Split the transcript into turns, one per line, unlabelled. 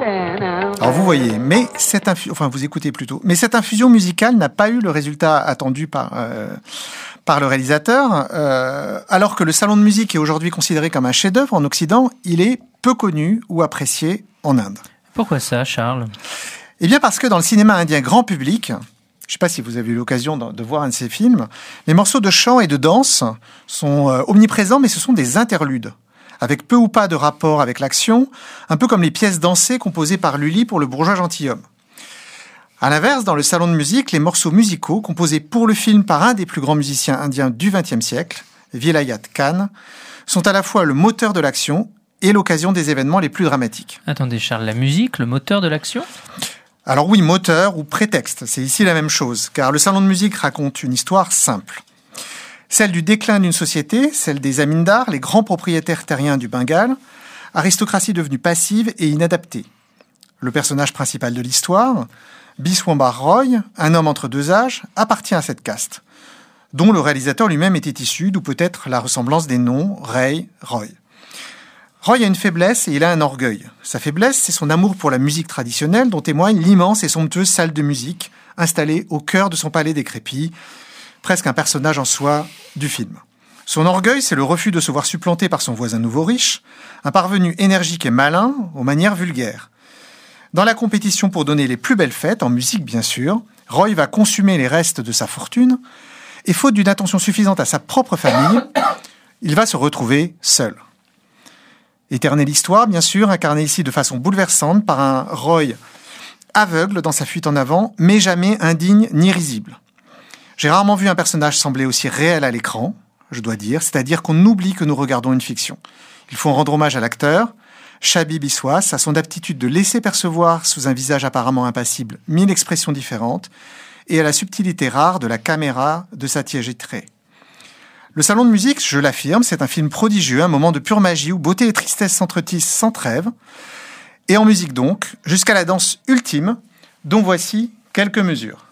Alors vous voyez, mais vous écoutez plutôt. Mais cette infusion musicale n'a pas eu le résultat attendu par le réalisateur. Alors que le salon de musique est aujourd'hui considéré comme un chef-d'œuvre en Occident, il est peu connu ou apprécié en Inde.
Pourquoi ça, Charles ?
Eh bien parce que dans le cinéma indien grand public, je ne sais pas si vous avez eu l'occasion de voir un de ces films, les morceaux de chant et de danse sont omniprésents, mais ce sont des interludes, avec peu ou pas de rapport avec l'action, un peu comme les pièces dansées composées par Lully pour le bourgeois gentilhomme. À l'inverse, dans le salon de musique, les morceaux musicaux composés pour le film par un des plus grands musiciens indiens du XXe siècle, Vilayat Khan, sont à la fois le moteur de l'action et l'occasion des événements les plus dramatiques.
Attendez, Charles, la musique, le moteur de l'action ?
Alors oui, moteur ou prétexte, c'est ici la même chose, car le salon de musique raconte une histoire simple. Celle du déclin d'une société, celle des zamindars, les grands propriétaires terriens du Bengale, aristocratie devenue passive et inadaptée. Le personnage principal de l'histoire, Biswambar Roy, un homme entre deux âges, appartient à cette caste, dont le réalisateur lui-même était issu, d'où peut-être la ressemblance des noms Ray, Roy. Roy a une faiblesse et il a un orgueil. Sa faiblesse, c'est son amour pour la musique traditionnelle, dont témoigne l'immense et somptueuse salle de musique installée au cœur de son palais décrépit, presque un personnage en soi du film. Son orgueil, c'est le refus de se voir supplanté par son voisin nouveau riche, un parvenu énergique et malin, aux manières vulgaires. Dans la compétition pour donner les plus belles fêtes, en musique bien sûr, Roy va consumer les restes de sa fortune, et faute d'une attention suffisante à sa propre famille, il va se retrouver seul. Éternelle histoire, bien sûr, incarnée ici de façon bouleversante par un Roy aveugle dans sa fuite en avant, mais jamais indigne ni risible. J'ai rarement vu un personnage sembler aussi réel à l'écran, je dois dire, c'est-à-dire qu'on oublie que nous regardons une fiction. Il faut rendre hommage à l'acteur, Shabi Biswas, à son aptitude de laisser percevoir sous un visage apparemment impassible 1000 expressions différentes, et à la subtilité rare de la caméra de Satyajit Ray. Le salon de musique, je l'affirme, c'est un film prodigieux, un moment de pure magie où beauté et tristesse s'entretissent sans trêve. Et en musique donc, jusqu'à la danse ultime, dont voici quelques mesures.